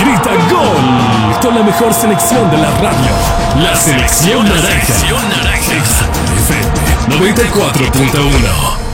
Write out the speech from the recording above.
grita gol con la mejor selección de la radio. La selección naranja. Exa FM 94.1.